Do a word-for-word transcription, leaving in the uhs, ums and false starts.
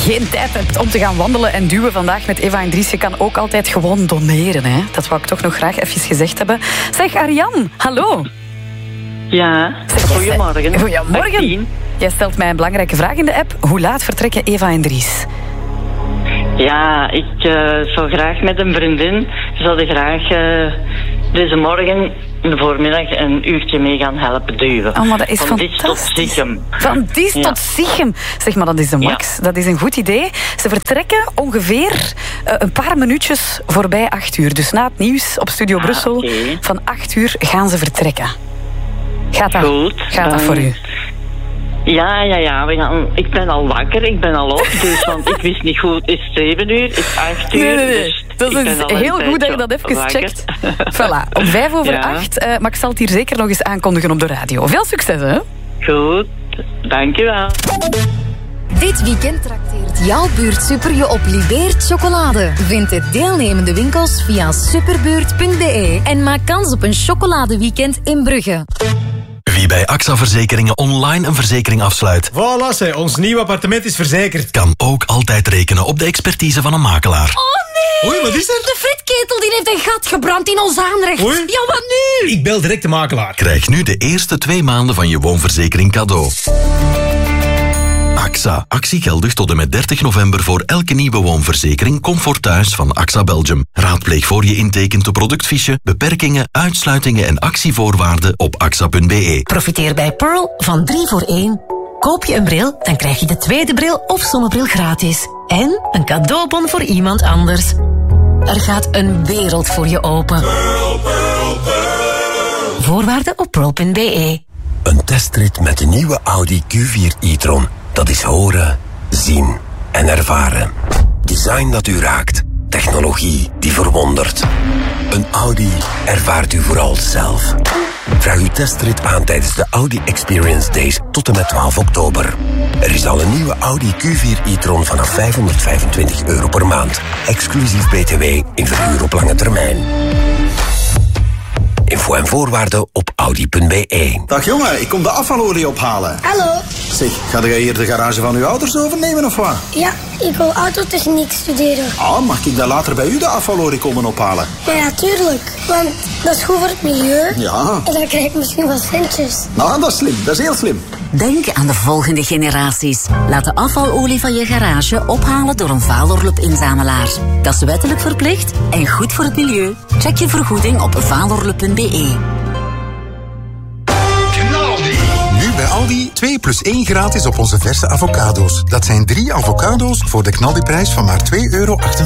geen tijd hebt om te gaan wandelen en duwen vandaag met Eva en Dries, je kan ook altijd gewoon doneren. Hè? Dat wou ik toch nog graag even gezegd hebben. Zeg, Ariane, hallo. Ja, zeg, goedemorgen. Goedemorgen. Jij stelt mij een belangrijke vraag in de app. Hoe laat vertrekken Eva en Dries? Ja, ik uh, zou graag met een vriendin, zouden graag uh, deze morgen in de voormiddag een uurtje mee gaan helpen duwen. Oh, maar dat is Van fantastisch. Dies tot Zichem. Van Dies ja. tot Zichem. Zeg maar, dat is de max. Ja. Dat is een goed idee. Ze vertrekken ongeveer uh, een paar minuutjes voorbij acht uur. Dus na het nieuws op Studio ah, Brussel okay. van acht uur gaan ze vertrekken. Gaat dat, goed. Gaat dat um, voor u? Ja, ja, ja. We gaan, ik ben al wakker, ik ben al op. Dus, want ik wist niet goed, is het zeven uur, is het acht uur? Nee, nee, nee. Dus dat is heel goed dat je dat even wakker. checkt. Voilà, om vijf over ja. acht. Uh, maar ik zal het hier zeker nog eens aankondigen op de radio. Veel succes, hè? Goed, dankjewel. Dit weekend trakteert jouw buurt Super je op Libeert chocolade. Vind de deelnemende winkels via superbuurt punt b e en maak kans op een chocoladeweekend in Brugge. Wie bij A X A Verzekeringen online een verzekering afsluit. Voilà, zeg, ons nieuw appartement is verzekerd. Kan ook altijd rekenen op de expertise van een makelaar. Oh nee! Oei, wat is er? De frietketel die heeft een gat gebrand in ons aanrecht. Oei. Ja, wat nu? Ik bel direct de makelaar. Krijg nu de eerste twee maanden van je woonverzekering cadeau. A X A. Actie geldig tot en met dertig november voor elke nieuwe woonverzekering Comfort Thuis van A X A Belgium. Raadpleeg voor je intekent de productfiche, beperkingen, uitsluitingen en actievoorwaarden op A X A punt b e. Profiteer bij Pearl van drie voor één. Koop je een bril, dan krijg je de tweede bril of zonnebril gratis. En een cadeaubon voor iemand anders. Er gaat een wereld voor je open. Pearl, Pearl, Pearl. Voorwaarden op pearl punt b e. Een testrit met de nieuwe Audi Q vier e-tron. Dat is horen, zien en ervaren. Design dat u raakt. Technologie die verwondert. Een Audi ervaart u vooral zelf. Vraag uw testrit aan tijdens de Audi Experience Days tot en met twaalf oktober. Er is al een nieuwe Audi Q vier e-tron vanaf vijfhonderdvijfentwintig euro per maand. Exclusief B T W in verhuur op lange termijn. Info en voorwaarden op audi punt b e. Dag jongen, ik kom de afvalolie ophalen. Hallo. Zeg, ga jij hier de garage van uw ouders overnemen of wat? Ja, ik wil autotechniek studeren. Ah, mag ik dan later bij u de afvalolie komen ophalen? Ja, natuurlijk. Want dat is goed voor het milieu. Ja. En dan krijg ik misschien wat centjes. Nou, dat is slim. Dat is heel slim. Denk aan de volgende generaties. Laat de afvalolie van je garage ophalen door een Valorlup-inzamelaar. Dat is wettelijk verplicht en goed voor het milieu. Check je vergoeding op valorlup punt b e. Nu bij Aldi twee plus één gratis op onze verse avocado's. Dat zijn drie avocado's voor de knaldiprijs van maar twee euro achtenveertig.